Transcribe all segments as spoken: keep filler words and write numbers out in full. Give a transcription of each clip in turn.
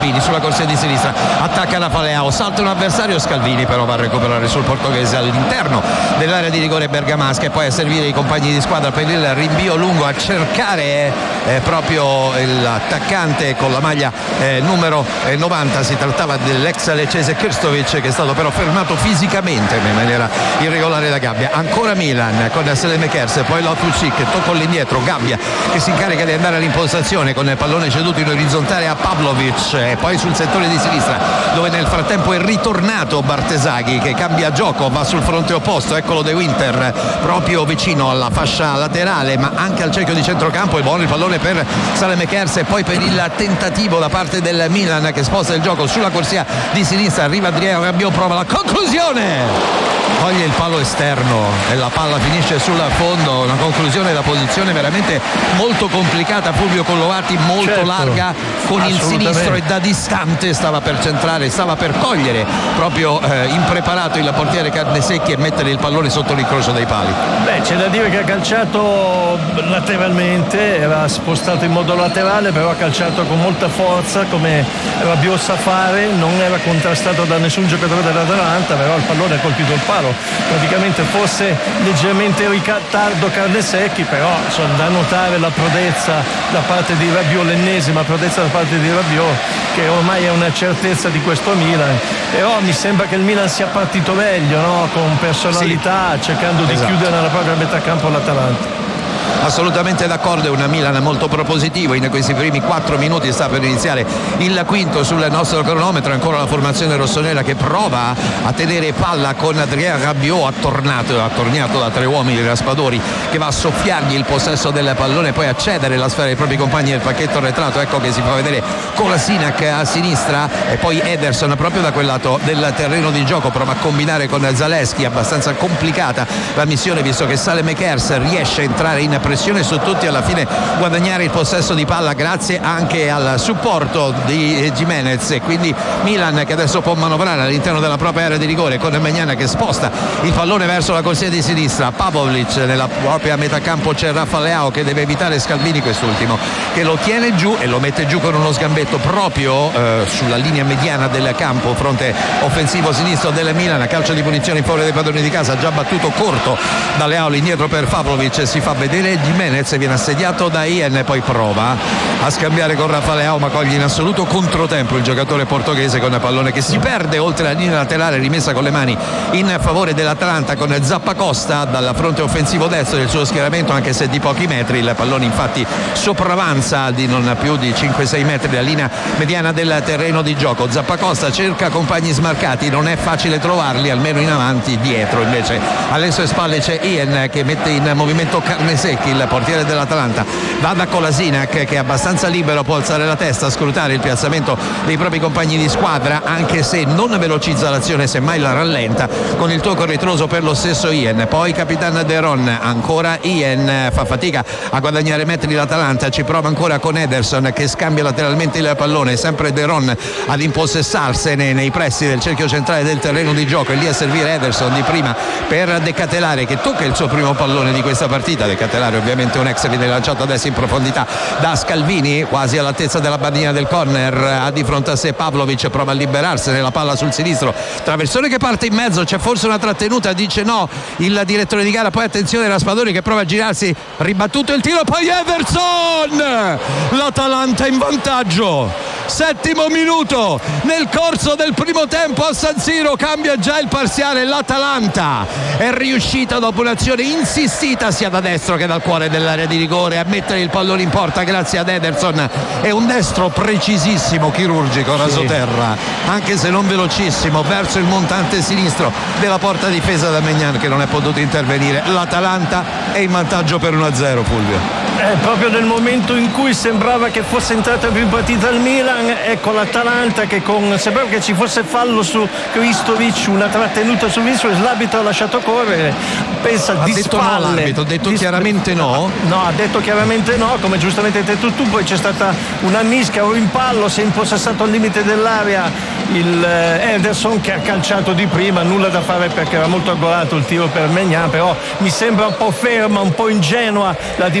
sulla corsia di sinistra, attacca Rafaleao, salta un avversario, Scalvini però va a recuperare sul portoghese all'interno dell'area di rigore bergamasca e poi a servire i compagni di squadra per il rinvio lungo, a cercare eh, proprio l'attaccante con la maglia eh, numero eh, novanta. Si trattava dell'ex leccese Krstovic, che è stato però fermato fisicamente in maniera irregolare da Gabbia. Ancora Milan con Saelemaekers, poi Loftus-Cheek, tocco all'indietro, Gabbia che si incarica di andare all'impostazione con il pallone ceduto in orizzontale a Pavlovic, e poi sul settore di sinistra dove nel frattempo è ritornato Bartesaghi, che cambia gioco, va sul fronte opposto, eccolo De Winter proprio vicino alla fascia laterale ma anche al cerchio di centrocampo. È buono il pallone per Saelemaekers e poi per il tentativo da parte del Milan che sposta il gioco sulla corsia di sinistra, arriva Adrien Rabiot, prova la conclusione, coglie il palo esterno e la palla finisce sul fondo. Una conclusione da posizione veramente molto complicata, Fulvio Collovati, molto certo, larga con il sinistro e da distante stava per centrare, stava per cogliere proprio eh, impreparato il portiere Carnesecchi e mettere il pallone sotto l'incrocio dei pali. Beh, c'è da dire che ha calciato lateralmente, era spostato in modo laterale, però ha calciato con molta forza come Rabiot sa fare, non era contrastato da nessun giocatore dell'Atalanta, però il pallone ha colpito il palo, praticamente forse leggermente ritardo Carnesecchi, però insomma, da notare la prodezza da parte di Rabiot, l'ennesima prodezza da parte di Rabiot, che ormai è una certezza di questo Milan. Però mi sembra che il Milan sia partito meglio, no? Con personalità, sì, cercando di esatto. chiudere nella propria metà campo l'Atalanta. Assolutamente d'accordo, è una Milan molto propositivo. In questi primi quattro minuti sta per iniziare il quinto sul nostro cronometro. Ancora la formazione rossonera che prova a tenere palla con Adrien Rabiot, attornato, attorniato da tre uomini, Raspadori che va a soffiargli il possesso del pallone, poi a cedere la sfera ai propri compagni del pacchetto arretrato. Ecco che si fa vedere Kolasinac a sinistra e poi Ederson proprio da quel lato del terreno di gioco, prova a combinare con Zalewski. Abbastanza complicata la missione visto che Saelemaekers riesce a entrare in pressione su tutti, alla fine guadagnare il possesso di palla grazie anche al supporto di Gimenez, e quindi Milan che adesso può manovrare all'interno della propria area di rigore con Maignan che sposta il pallone verso la corsia di sinistra. Pavlovic nella propria metà campo, c'è Rafaleao che deve evitare Scalvini, quest'ultimo che lo tiene giù e lo mette giù con uno sgambetto proprio eh, sulla linea mediana del campo, fronte offensivo sinistro del Milan. Calcio di punizione in favore dei padroni di casa, già battuto corto da Leao, indietro per Pavlovic, si fa vedere Gimenez, viene assediato da Ien, poi prova a scambiare con Rafaleao ma coglie in assoluto controtempo il giocatore portoghese con il pallone che si perde oltre la linea laterale, rimessa con le mani in favore dell'Atalanta con Zappacosta dal fronte offensivo destro del suo schieramento, anche se di pochi metri. Il pallone infatti sopravanza di non più di cinque sei metri dalla linea mediana del terreno di gioco. Zappacosta cerca compagni smarcati, non è facile trovarli, almeno in avanti. Dietro invece alle sue spalle c'è Ien che mette in movimento Carnesecchi, il portiere dell'Atalanta. Va da Kolasinac che è abbastanza libero, può alzare la testa, scrutare il piazzamento dei propri compagni di squadra, anche se non velocizza l'azione, semmai la rallenta con il tocco ritroso per lo stesso Ien. Poi Capitan De Ron, ancora Ien, fa fatica a guadagnare metri l'Atalanta, ci prova ancora con Ederson che scambia lateralmente il pallone, sempre De Ron ad impossessarsene nei pressi del cerchio centrale del terreno di gioco, e lì a servire Ederson di prima per De Catelare che tocca il suo primo pallone di questa partita. De Catelare ovviamente un ex, viene lanciato adesso in profondità da Scalvini quasi all'altezza della bandina del corner, ha di fronte a sé Pavlovic, prova a liberarsene, la palla sul sinistro, traversone che parte in mezzo, c'è forse una trattenuta, dice no il direttore di gara, poi attenzione Raspadori che prova a girarsi, ribattuto il tiro, poi Ederson, l'Atalanta in vantaggio, settimo minuto nel corso del primo tempo a San Siro, cambia già il parziale. L'Atalanta è riuscita dopo un'azione insistita sia da destro che dal cuore dell'area di rigore a mettere il pallone in porta grazie ad Ederson, è un destro precisissimo, chirurgico, rasoterra, anche se non velocissimo, verso il montante sinistro della porta difesa da Maignan che non è potuto intervenire. L'Atalanta è in vantaggio per uno a zero, Fulvio. Eh, proprio nel momento in cui sembrava che fosse entrata più in partita il Milan, ecco l'Atalanta che con sembrava che ci fosse fallo su Krstovic, una trattenuta su Vinicius, l'arbitro ha lasciato correre, pensa ha di detto spalle, no l'arbitro, ha detto di chiaramente no. no ha detto chiaramente no, come giustamente hai detto tu, poi c'è stata una mischia, un rimpallo, si è impossessato al limite dell'area il Ederson che ha calciato di prima, nulla da fare perché era molto aggorato il tiro per Maignan, però mi sembra un po' ferma, un po' ingenua la difesa del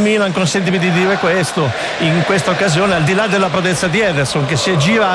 Milan, consentimi di dire questo, in questa occasione, al di là della prodezza di Ederson che si è girato